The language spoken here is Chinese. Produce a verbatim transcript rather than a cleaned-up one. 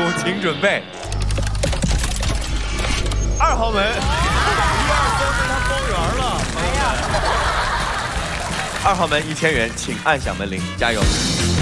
务，请准备。二号门，一二三门它包圆了，朋友们。二号门一千元，请按响门铃，加油。